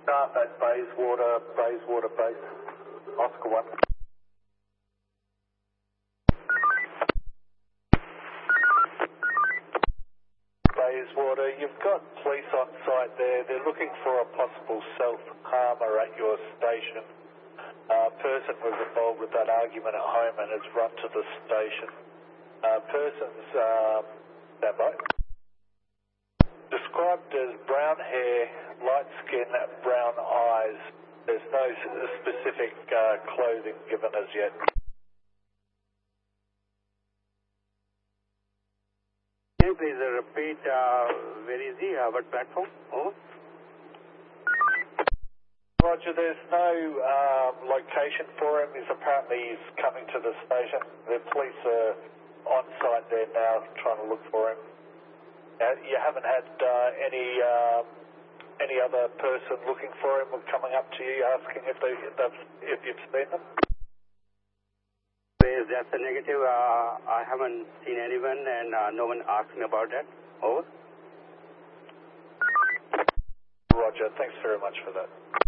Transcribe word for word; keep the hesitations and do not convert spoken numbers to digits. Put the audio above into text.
Staff at Bayswater, Bayswater Base, Oscar one. Bayswater, you've got police on site there. They're looking for a possible self-harmer at your station. A person was involved with that argument at home and has run to the station. Uh, person's um, standby. Described as brown hair, light skin, brown eyes. There's no specific uh, clothing given as yet. Can you please repeat uh, where is he? Uh, what platform? Over. Roger, there's no um, location for him. He's apparently he's coming to the station. The police are on site there now trying to look for him. Uh, you haven't had uh, any um, any other person looking for him or coming up to you asking if they if you've seen them? Yes, that's a negative. Uh, I haven't seen anyone and uh, no one asked me about that. Over. Roger, thanks very much for that.